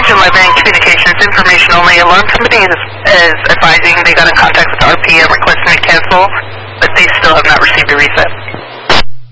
11 communications information only. Alarm company is advising they got in contact with RPM requesting to cancel, but they still have not received a reset.